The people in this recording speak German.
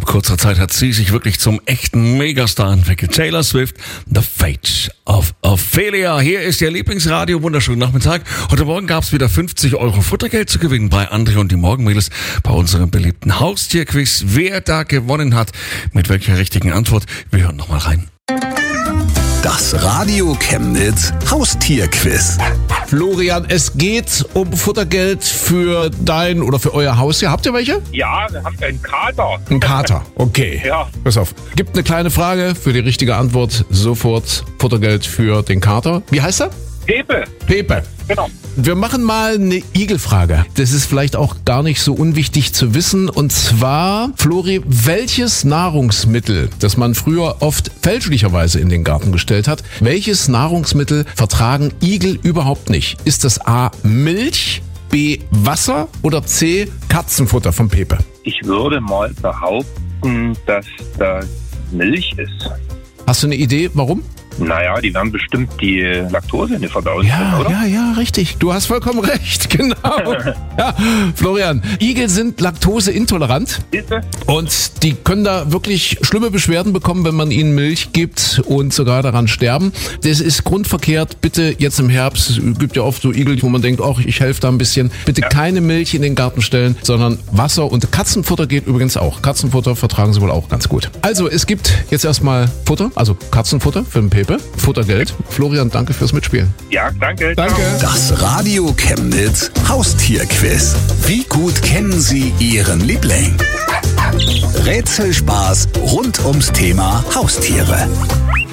kurzer Zeit hat sie sich wirklich zum echten Megastar entwickelt. Taylor Swift, The Fate of Ophelia. Hier ist Ihr Lieblingsradio. Wunderschönen Nachmittag. Heute Morgen gab es wieder 50 € Futtergeld zu gewinnen bei André und die Morgenmädels bei unserem beliebten Haustierquiz. Wer da gewonnen hat, mit welcher richtigen Antwort, wir hören nochmal rein. Das Radio Chemnitz Haustierquiz. Florian, es geht um Futtergeld für dein oder für euer Haustier. Habt ihr welche? Ja, wir haben einen Kater. Ein Kater, okay. Ja. Pass auf. Gibt eine kleine Frage für die richtige Antwort. Sofort Futtergeld für den Kater. Wie heißt er? Pepe. Pepe. Genau. Wir machen mal eine Igelfrage. Das ist vielleicht auch gar nicht so unwichtig zu wissen. Und zwar, Flori, welches Nahrungsmittel, das man früher oft fälschlicherweise in den Garten gestellt hat, welches Nahrungsmittel vertragen Igel überhaupt nicht? Ist das A, Milch, B, Wasser oder C, Katzenfutter von Pepe? Ich würde mal behaupten, dass das Milch ist. Hast du eine Idee, warum? Naja, die werden bestimmt die Laktose nicht verdauen können, oder? Ja, richtig. Du hast vollkommen recht, genau. Ja, Florian, Igel sind laktoseintolerant Bitte? und die können da wirklich schlimme Beschwerden bekommen, wenn man ihnen Milch gibt und sogar daran sterben. Das ist grundverkehrt. Bitte jetzt im Herbst, es gibt ja oft so Igel, wo man denkt, ach, ich helfe da ein bisschen. Bitte keine Milch in den Garten stellen, sondern Wasser und Katzenfutter geht übrigens auch. Katzenfutter vertragen sie wohl auch ganz gut. Also, es gibt jetzt erstmal Futter, also Katzenfutter für den Pepe. Futtergeld. Florian, danke fürs Mitspielen. Ja, danke. Danke. Ciao. Das Radio Chemnitz Haustierquiz. Wie gut kennen Sie Ihren Liebling? Rätselspaß rund ums Thema Haustiere.